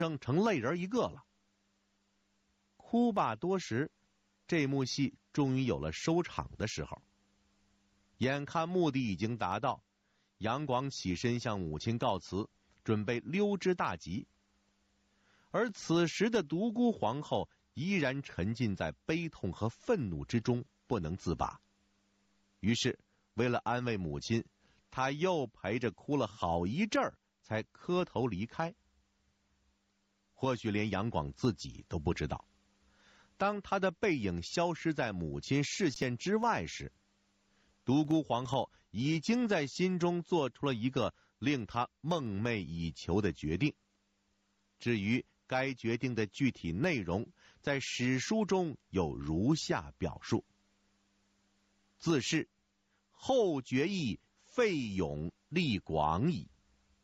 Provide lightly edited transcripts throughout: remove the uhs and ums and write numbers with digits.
成泪人一个了。哭罢多时，这幕戏终于有了收场的时候。眼看目的已经达到，杨广起身向母亲告辞，准备溜之大吉。而此时的独孤皇后依然沉浸在悲痛和愤怒之中，不能自拔。于是为了安慰母亲，她又陪着哭了好一阵儿，才磕头离开。或许连杨广自己都不知道，当他的背影消失在母亲视线之外时，独孤皇后已经在心中做出了一个令她梦寐以求的决定。至于该决定的具体内容，在史书中有如下表述：自是后决意废永立广矣。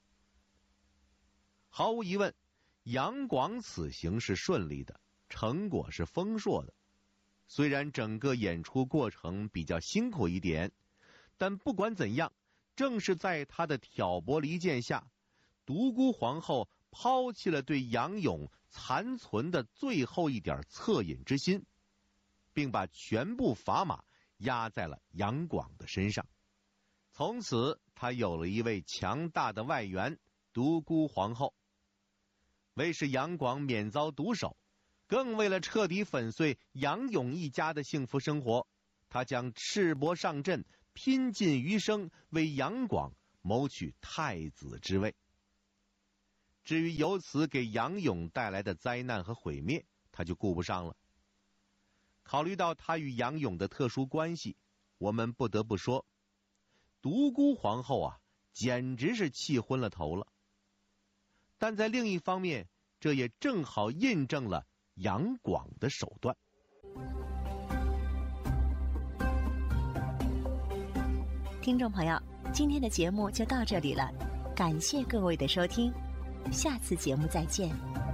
毫无疑问，杨广此行是顺利的，成果是丰硕的。虽然整个演出过程比较辛苦一点，但不管怎样，正是在他的挑拨离间下，独孤皇后抛弃了对杨勇残存的最后一点恻隐之心，并把全部砝码压在了杨广的身上。从此他有了一位强大的外援，独孤皇后。为使杨广免遭毒手，更为了彻底粉碎杨勇一家的幸福生活，他将赤膊上阵，拼尽余生为杨广谋取太子之位。至于由此给杨勇带来的灾难和毁灭，他就顾不上了。考虑到他与杨勇的特殊关系，我们不得不说，独孤皇后啊，简直是气昏了头了。但在另一方面，这也正好印证了杨广的手段。 听众朋友，今天的节目就到这里了，感谢各位的收听，下次节目再见。